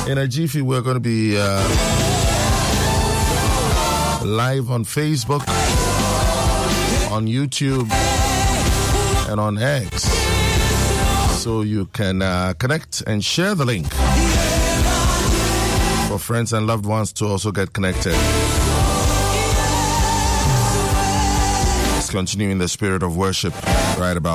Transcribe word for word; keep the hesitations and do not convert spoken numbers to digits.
In a jiffy, we're going to be uh, live on Facebook, on YouTube, and on X. So you can uh, connect and share the link for friends and loved ones to also get connected. Let's continue in the spirit of worship right about